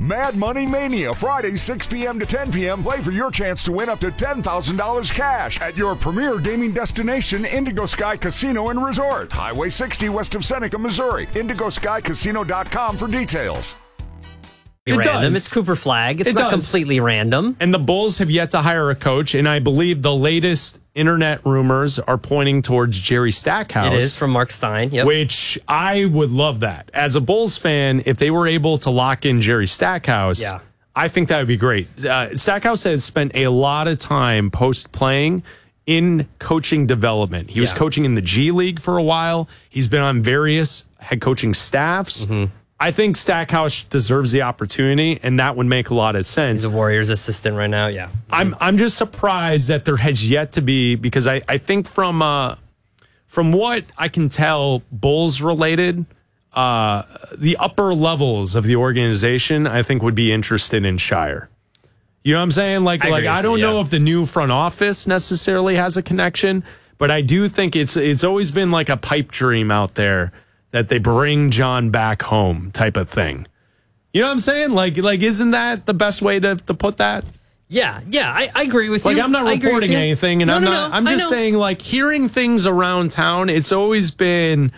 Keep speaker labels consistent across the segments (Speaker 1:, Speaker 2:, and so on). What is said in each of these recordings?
Speaker 1: Mad Money Mania, Friday, 6 p.m. to 10 p.m. Play for your chance to win up to $10,000 cash at your premier gaming destination, Indigo Sky Casino and Resort. Highway 60 west of Seneca, Missouri. IndigoSkyCasino.com for details.
Speaker 2: Random. It's Cooper Flagg. It's not completely random.
Speaker 3: And the Bulls have yet to hire a coach, and I believe the latest internet rumors are pointing towards Jerry Stackhouse.
Speaker 2: It is from Mark Stein, yep.
Speaker 3: Which I would love that. As a Bulls fan, if they were able to lock in Jerry Stackhouse, I think that would be great. Stackhouse has spent a lot of time post-playing in coaching development. He was coaching in the G League for a while. He's been on various head coaching staffs. I think Stackhouse deserves the opportunity, and that would make a lot of sense.
Speaker 2: He's a Warriors assistant right now,
Speaker 3: I'm just surprised that there has yet to be, because I think from what I can tell, Bulls related, the upper levels of the organization, I think, would be interested in Shire. You know what I'm saying? I don't know if the new front office necessarily has a connection, but I do think it's always been like a pipe dream out there that they bring John back home type of thing. You know what I'm saying? Like isn't that the best way to put that?
Speaker 2: Yeah, I agree with you.
Speaker 3: I'm not reporting anything, and I'm just saying, hearing things around town, it's always been,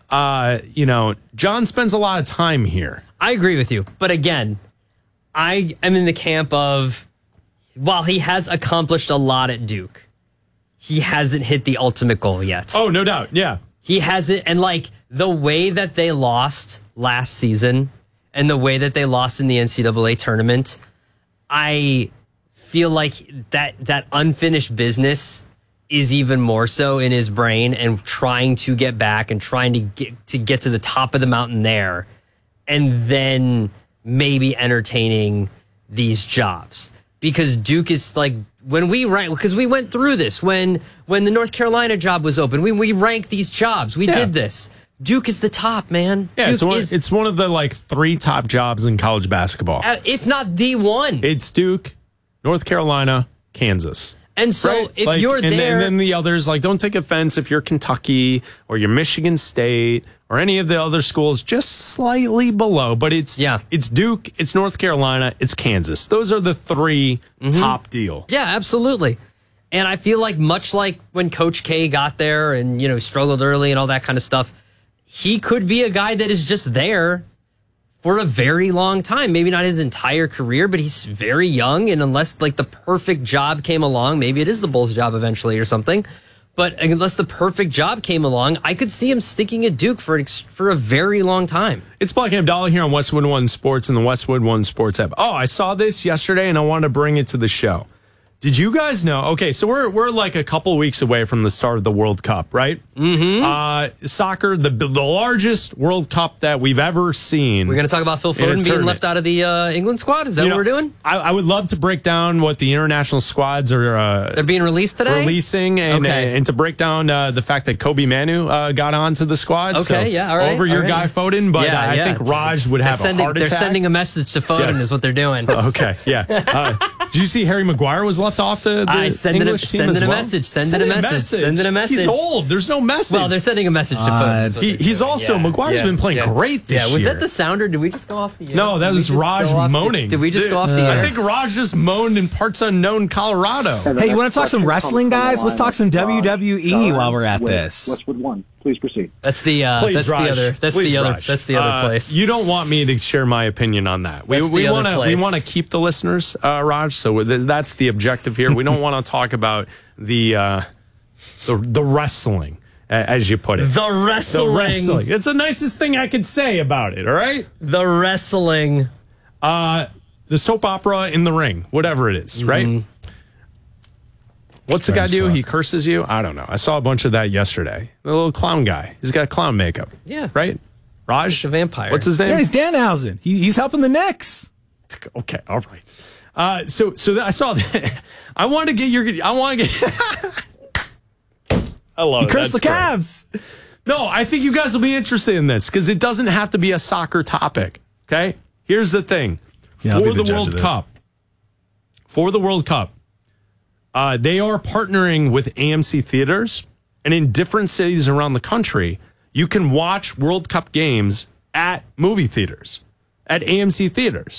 Speaker 3: John spends a lot of time here.
Speaker 2: I agree with you. But again, I am in the camp of, while he has accomplished a lot at Duke, he hasn't hit the ultimate goal yet.
Speaker 3: Oh, no doubt. Yeah.
Speaker 2: He hasn't, and the way that they lost last season and the way that they lost in the NCAA tournament, I feel like that unfinished business is even more so in his brain, and trying to get back and trying to get to the top of the mountain there, and then maybe entertaining these jobs. Because Duke is when we rank, because we went through this when the North Carolina job was open, we ranked these jobs. We did this. Duke is the top, man.
Speaker 3: Yeah, it's one of the 3 top jobs in college basketball,
Speaker 2: if not the one.
Speaker 3: It's Duke, North Carolina, Kansas.
Speaker 2: And so if you're there,
Speaker 3: and then the others, don't take offense if you're Kentucky or you're Michigan State or any of the other schools, just slightly below. But it's Duke, it's North Carolina, it's Kansas. Those are the 3 top deal.
Speaker 2: Yeah, absolutely. And I feel much like when Coach K got there and struggled early and all that kind of stuff, he could be a guy that is just there for a very long time. Maybe not his entire career, but he's very young. And unless the perfect job came along, maybe it is the Bulls' job eventually or something. But unless the perfect job came along, I could see him sticking at Duke for a very long time.
Speaker 3: It's Black and Abdallah here on Westwood One Sports and the Westwood One Sports app. Oh, I saw this yesterday and I wanted to bring it to the show. Did you guys know? Okay, so we're a couple weeks away from the start of the World Cup, right? Soccer, the largest World Cup that we've ever seen.
Speaker 2: We're going to talk about Phil Foden being left out of the England squad? Is that what we're doing?
Speaker 3: I would love to break down what the international squads are...
Speaker 2: They're being released today?
Speaker 3: Releasing, and to break down the fact that Kobe Manu got onto the squad.
Speaker 2: Okay,
Speaker 3: so
Speaker 2: all right.
Speaker 3: Over your guy Foden, but I think Raj would have a heart attack.
Speaker 2: They're sending a message to Foden is what they're doing.
Speaker 3: Okay, yeah. Did you see Harry Maguire was left off the English team as well?
Speaker 2: Send a message.
Speaker 3: He's old. There's no message.
Speaker 2: Well, they're sending a message to Foden.
Speaker 3: He's also, Maguire's been playing great this year.
Speaker 2: Was that the sound, or did we just go off the air?
Speaker 3: No, that was Raj moaning.
Speaker 2: Did we just go off the air?
Speaker 3: I think Raj just moaned in parts unknown Colorado.
Speaker 4: Hey, you want to talk some wrestling, guys? Let's talk some WWE while we're at this.
Speaker 5: Westwood One. Please proceed.
Speaker 2: That's the other place.
Speaker 3: You don't want me to share my opinion on that. We want to keep the listeners, Raj. So that's the objective here. We don't want to talk about the wrestling, as you put it.
Speaker 2: The wrestling.
Speaker 3: It's the nicest thing I could say about it. All right.
Speaker 2: The wrestling.
Speaker 3: The soap opera in the ring, whatever it is, right? What's the guy do? He curses you? I don't know. I saw a bunch of that yesterday. The little clown guy. He's got clown makeup.
Speaker 2: Yeah.
Speaker 3: Right? Raj?
Speaker 2: The vampire.
Speaker 3: What's his name?
Speaker 4: Yeah, he's Danhausen. He's helping the Knicks.
Speaker 3: Okay, all right. So I saw that. I want to get I love it.
Speaker 4: He cursed the Cavs.
Speaker 3: No, I think you guys will be interested in this because it doesn't have to be a soccer topic. Okay? Here's the thing.
Speaker 4: Yeah,
Speaker 3: For the World Cup, they are partnering with AMC Theaters, and in different cities around the country, you can watch World Cup games at movie theaters, at AMC Theaters.